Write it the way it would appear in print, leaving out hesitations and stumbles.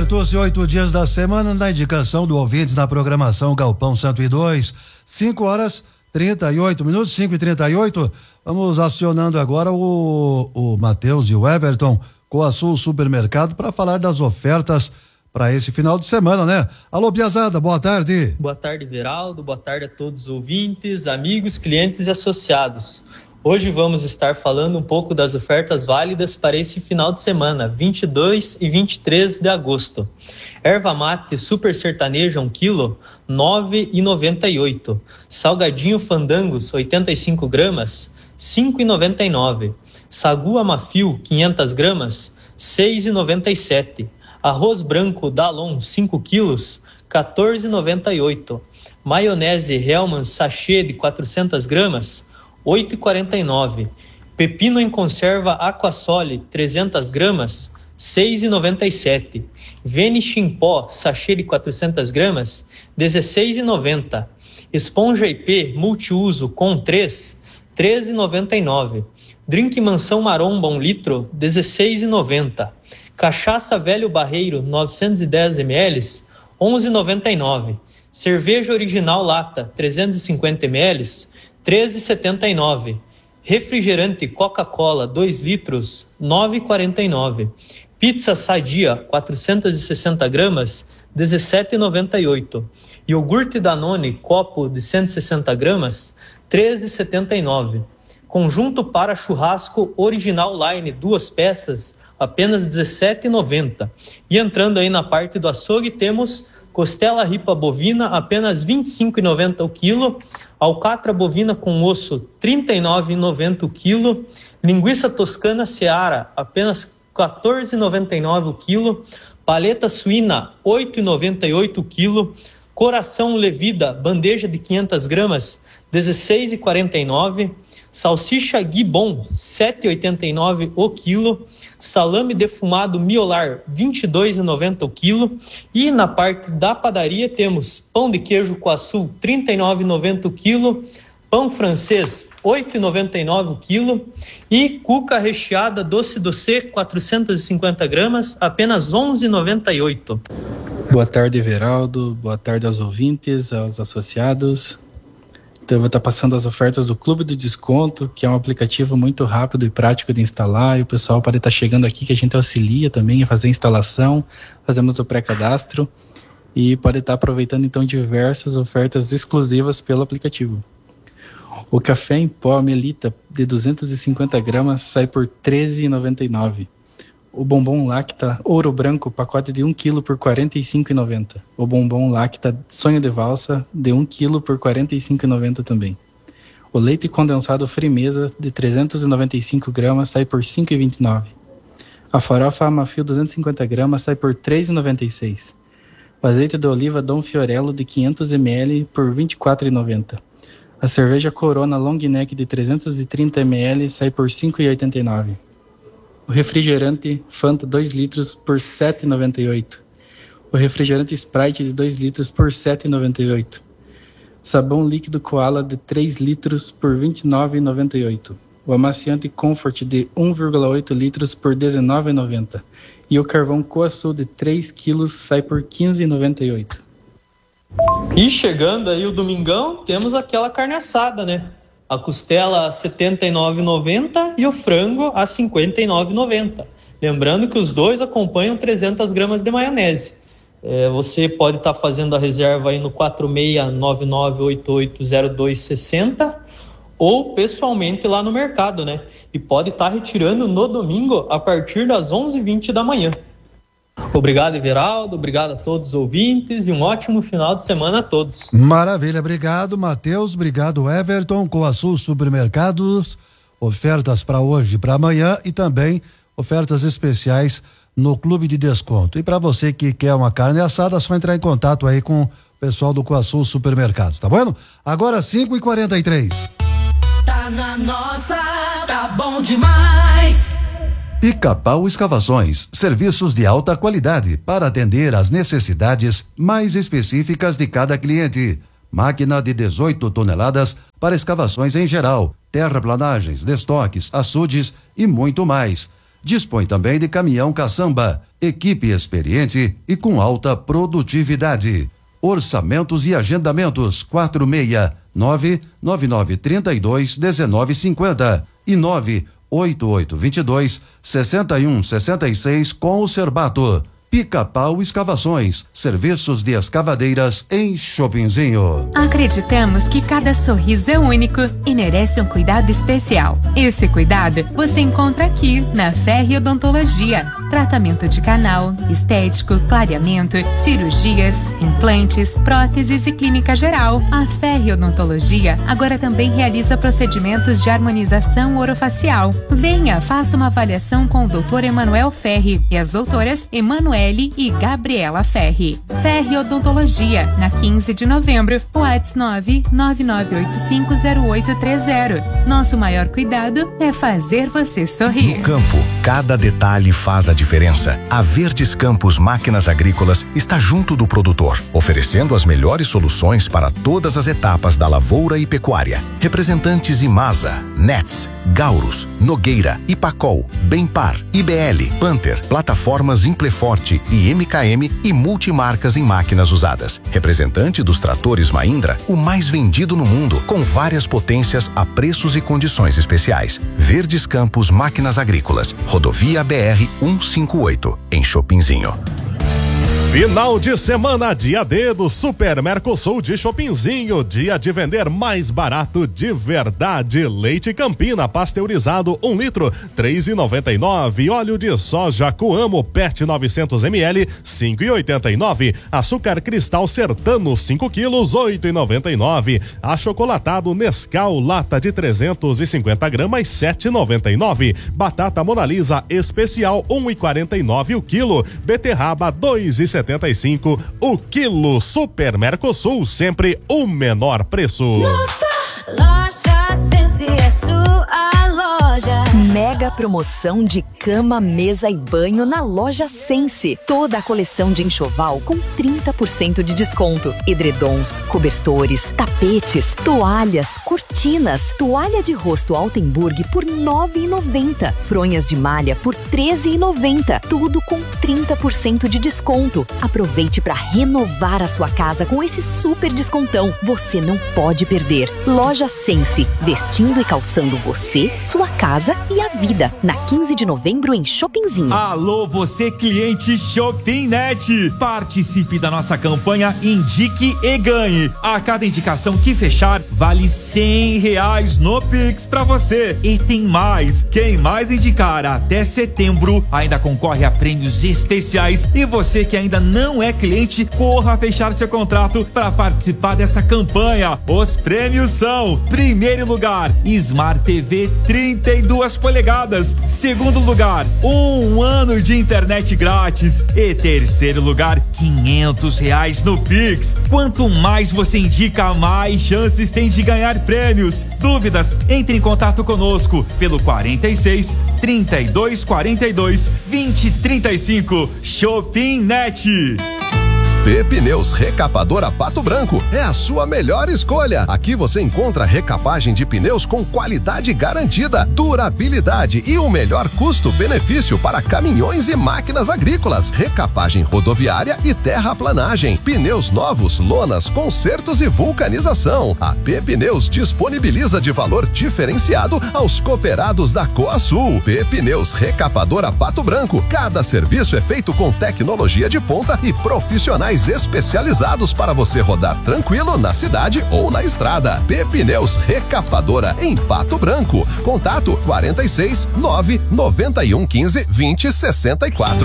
Completou-se 8 dias da semana na indicação do ouvinte na programação Galpão 102, 5h38, 5h38. Vamos acionando agora o Matheus e o Everton com a Sul Supermercado para falar das ofertas para esse final de semana, né? Alô, Piazada, boa tarde. Boa tarde, Veraldo. Boa tarde a todos os ouvintes, amigos, clientes e associados. Hoje vamos estar falando um pouco das ofertas válidas para esse final de semana, 22 e 23 de agosto. Erva mate super sertaneja 1 kg, R$ 9,98. Salgadinho Fandangos, 85 gramas, R$ 5,99. Sagu Amafio, 500 gramas, R$ 6,97. Arroz branco Dalon, 5 quilos, R$ 14,98. Maionese Hellmann's sachê de 400 gramas, R$ 8,49. Pepino em conserva Aquasole, 300 gramas, R$ 6,97. Vênice em pó, sachê de 400 gramas, R$ 16,90. Esponja IP multiuso com 3, R$ 13,99. Drink Mansão Maromba 1 litro, R$ 16,90. Cachaça Velho Barreiro, 910 ml, R$ 11,99. Cerveja Original Lata, 350 ml, R$ 13,79. Refrigerante Coca-Cola 2 litros, R$ 9,49. Pizza Sadia 460 gramas, R$ 17,98. Iogurte Danone copo de 160 gramas, R$ 13,79. Conjunto para churrasco Original Line 2 peças, apenas R$ 17,90. E entrando aí na parte do açougue, temos costela ripa bovina, apenas R$ 25,90 o quilo. Alcatra bovina com osso, R$ 39,90 o quilo. Linguiça toscana Seara, apenas R$ 14,99 o quilo. Paleta suína, R$ 8,98 o quilo. Coração Levida, bandeja de 500 gramas, R$ 16,49. Salsicha Guibon, R$ 7,89 o quilo. Salame defumado Miolar, R$ 22,90 o quilo. E na parte da padaria temos pão de queijo Coaçu, R$ 39,90 o quilo. Pão francês, R$ 8,99 o quilo. E cuca recheada doce doce, 450 gramas, apenas R$ 11,98. Boa tarde, Everaldo. Boa tarde aos ouvintes, aos associados. Então, eu vou estar passando as ofertas do Clube do Desconto, que é um aplicativo muito rápido e prático de instalar, e o pessoal pode estar chegando aqui, que a gente auxilia também a fazer a instalação, fazemos o pré-cadastro, e pode estar aproveitando, então, diversas ofertas exclusivas pelo aplicativo. O café em pó Melita, de 250 gramas, sai por R$ 13,99. O bombom Lacta Ouro Branco, pacote de 1 kg por R$ 45,90. O bombom Lacta Sonho de Valsa, de 1 kg por R$ 45,90 também. O leite condensado Frimeza, de 395 gramas, sai por R$ 5,29. A farofa Amafio 250 gramas, sai por R$ 3,96. O azeite de oliva Dom Fiorello, de 500 ml, por R$ 24,90. A cerveja Corona Long Neck, de 330 ml, sai por R$ 5,89. O refrigerante Fanta 2 litros por R$ 7,98. O refrigerante Sprite de 2 litros por R$ 7,98. Sabão líquido Koala de 3 litros por R$ 29,98. O amaciante Comfort de 1,8 litros por R$ 19,90. E o carvão Coaçu de 3 quilos sai por R$ 15,98. E chegando aí o domingão, temos aquela carne assada, né? A costela a R$ 79,90 e o frango a R$ 59,90. Lembrando que os dois acompanham 300 gramas de maionese. Você pode estar fazendo a reserva aí no 4699880260 ou pessoalmente lá no mercado, né? E pode estar retirando no domingo a partir das 11h20 da manhã. Obrigado, Everaldo, obrigado a todos os ouvintes e um ótimo final de semana a todos. Maravilha, obrigado, Matheus, obrigado, Everton, com a Sul Supermercados, ofertas para hoje e para amanhã e também ofertas especiais no Clube de Desconto. E para você que quer uma carne assada, é só entrar em contato aí com o pessoal do Coaçu Supermercados, tá bom? Agora 5h43. Tá na nossa, tá bom demais. Pica-Pau Escavações, serviços de alta qualidade para atender às necessidades mais específicas de cada cliente. Máquina de 18 toneladas para escavações em geral, terraplanagens, destoques, açudes e muito mais. Dispõe também de caminhão caçamba, equipe experiente e com alta produtividade. Orçamentos e agendamentos 469-9932-1950 e 98822-6166 com o Cerbato. Pica-Pau Escavações, serviços de escavadeiras em Chopinzinho. Acreditamos que cada sorriso é único e merece um cuidado especial. Esse cuidado você encontra aqui na Ferri Odontologia. Tratamento de canal, estético, clareamento, cirurgias, implantes, próteses e clínica geral. A Ferri Odontologia agora também realiza procedimentos de harmonização orofacial. Venha, faça uma avaliação com o Dr. Emanuel Ferri e as doutoras Emanuele e Gabriela Ferri. Ferri Odontologia, na 15 de novembro, WhatsApp 999850830. Nosso maior cuidado é fazer você sorrir. No campo, cada detalhe faz a diferença. A Verdes Campos Máquinas Agrícolas está junto do produtor, oferecendo as melhores soluções para todas as etapas da lavoura e pecuária. Representantes Imasa, Nets, Gaurus, Nogueira, Ipacol, Bempar, IBL, Panther, plataformas Impleforte e MKM e multimarcas em máquinas usadas. Representante dos tratores Mahindra, o mais vendido no mundo, com várias potências a preços e condições especiais. Verdes Campos Máquinas Agrícolas, rodovia BR 158, em Chopinzinho. Final de semana, dia D do Super Mercosul de Chopinzinho, dia de vender mais barato de verdade. Leite Campina pasteurizado 1 litro, R$3,99. Óleo de soja Coamo PET 900 ml, R$5,89. Açúcar Cristal Sertano 5 quilos, R$8,99. Achocolatado Nescau lata de 350 gramas, R$7,99. Batata Monalisa especial 1,49 o quilo. Beterraba 2,75 o quilo. Super Mercosul, sempre o menor preço. Nossa, Loja Sense é sua loja. Mega promoção de cama, mesa e banho na Loja Sense. Toda a coleção de enxoval com 30% de desconto. Edredons, cobertores, tapetes, toalhas, cortinas, toalha de rosto Altenburg por R$ 9,90. Fronhas de malha por R$ 13,90. Tudo com 30% de desconto. Aproveite para renovar a sua casa com esse super descontão. Você não pode perder. Loja Sense, vestindo e calçando você, sua casa e a vida. Na 15 de novembro em Chopinzinho. Alô, você cliente Shopinnet. Participe da nossa campanha Indique e Ganhe. A cada indicação que fechar, vale R$100 no Pix pra você. E tem mais. Quem mais indicar até setembro ainda concorre a prêmios especiais. E você que ainda não é cliente, corra a fechar seu contrato para participar dessa campanha. Os prêmios são: primeiro lugar, Smart TV 32 polegadas. Segundo lugar, 1 ano de internet grátis. E terceiro lugar, R$500 no Pix. Quanto mais você indica, mais chances tem de ganhar prêmios. Dúvidas? Entre em contato conosco pelo 46 32 42 20 35. Shopinnet. Pneus Recapadora Pato Branco é a sua melhor escolha. Aqui você encontra recapagem de pneus com qualidade garantida, durabilidade e o melhor custo-benefício para caminhões e máquinas agrícolas, recapagem rodoviária e terraplanagem, pneus novos, lonas, consertos e vulcanização. A Pneus disponibiliza de valor diferenciado aos cooperados da Coasul. Pneus Recapadora Pato Branco. Cada serviço é feito com tecnologia de ponta e profissionais especializados para você rodar tranquilo na cidade ou na estrada. Pneus Recapadora em Pato Branco. Contato 46 991 15 20 64.